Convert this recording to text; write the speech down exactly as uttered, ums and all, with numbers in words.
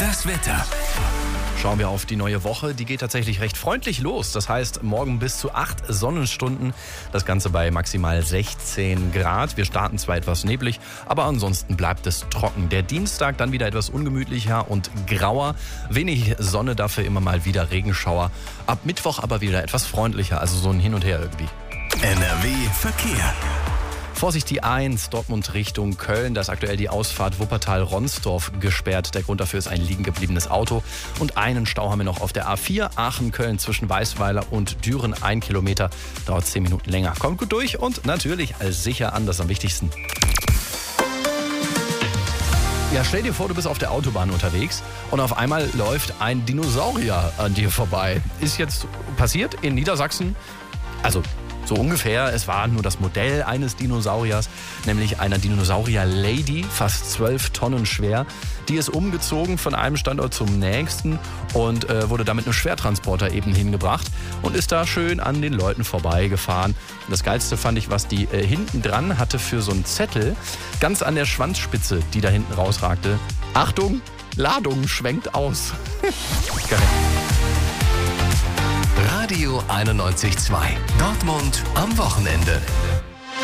Das Wetter. Schauen wir auf die neue Woche. Die geht tatsächlich recht freundlich los. Das heißt, morgen bis zu acht Sonnenstunden. Das Ganze bei maximal sechzehn Grad. Wir starten zwar etwas neblig, aber ansonsten bleibt es trocken. Der Dienstag dann wieder etwas ungemütlicher und grauer. Wenig Sonne, dafür immer mal wieder Regenschauer. Ab Mittwoch aber wieder etwas freundlicher. Also so ein Hin und Her irgendwie. N R W Verkehr. Vorsicht, die eins, Dortmund Richtung Köln. Da ist aktuell die Ausfahrt Wuppertal-Ronsdorf gesperrt. Der Grund dafür ist ein liegen gebliebenes Auto. Und einen Stau haben wir noch auf der A vier, Aachen-Köln zwischen Weißweiler und Düren. Ein Kilometer, dauert zehn Minuten länger. Kommt gut durch und natürlich sicher an, das ist am wichtigsten. Ja, stell dir vor, du bist auf der Autobahn unterwegs und auf einmal läuft ein Dinosaurier an dir vorbei. Ist jetzt passiert in Niedersachsen, also so ungefähr, es war nur das Modell eines Dinosauriers, nämlich einer Dinosaurier-Lady, fast zwölf Tonnen schwer. Die ist umgezogen von einem Standort zum nächsten und äh, wurde damit einem Schwertransporter eben hingebracht und ist da schön an den Leuten vorbeigefahren. Das Geilste fand ich, was die äh, hinten dran hatte für so einen Zettel, ganz an der Schwanzspitze, die da hinten rausragte. Achtung, Ladung schwenkt aus. Geil. Radio einundneunzig Komma zwei. Dortmund am Wochenende.